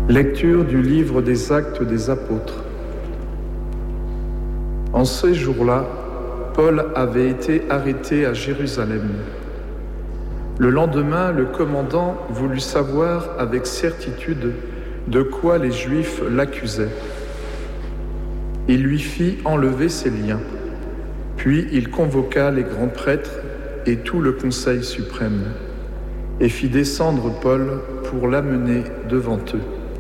Lecture du livre des Actes des Apôtres. En ces jours-là, Paul avait été arrêté à Jérusalem. Le lendemain, le commandant voulut savoir avec certitude de quoi les Juifs l'accusaient. Il lui fit enlever ses liens. Puis il convoqua les grands prêtres et tout le conseil suprême, et fit descendre Paul pour l'amener devant eux.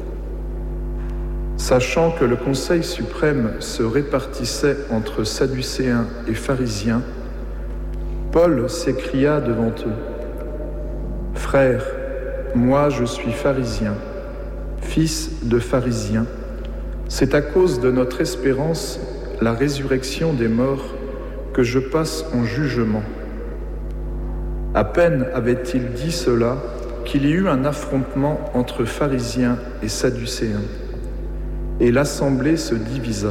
Sachant que le conseil suprême se répartissait entre Sadducéens et pharisiens, Paul s'écria devant eux : « Frères, moi je suis pharisien, fils de pharisien. C'est à cause de notre espérance, la résurrection des morts, que je passe en jugement. » À peine avait-il dit cela qu'il y eut un affrontement entre pharisiens et sadducéens, et l'assemblée se divisa.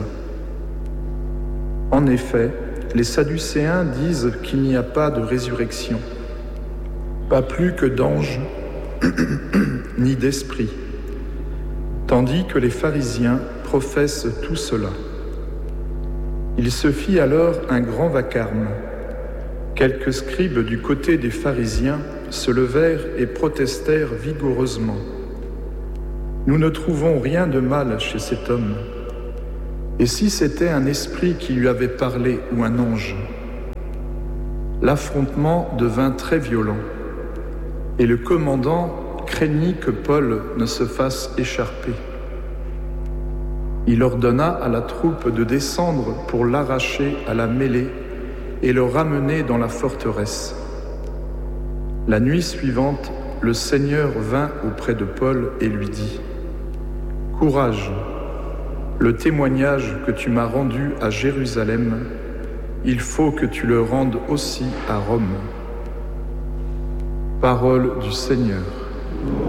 En effet, les sadducéens disent qu'il n'y a pas de résurrection, pas plus que d'anges ni d'esprits, tandis que les pharisiens professent tout cela. Il se fit alors un grand vacarme. Quelques scribes du côté des pharisiens se levèrent et protestèrent vigoureusement. « Nous ne trouvons rien de mal chez cet homme. Et si c'était un esprit qui lui avait parlé ou un ange ?» L'affrontement devint très violent, et le commandant craignit que Paul ne se fasse écharper. Il ordonna à la troupe de descendre pour l'arracher à la mêlée et le ramener dans la forteresse. La nuit suivante, le Seigneur vint auprès de Paul et lui dit : « Courage, le témoignage que tu m'as rendu à Jérusalem, il faut que tu le rendes aussi à Rome. » Parole du Seigneur.